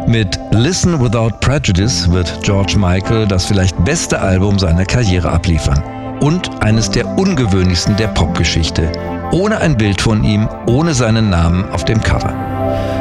Mit Listen Without Prejudice wird George Michael das vielleicht beste Album seiner Karriere abliefern. Und eines der ungewöhnlichsten der Popgeschichte. Ohne ein Bild von ihm, ohne seinen Namen auf dem Cover.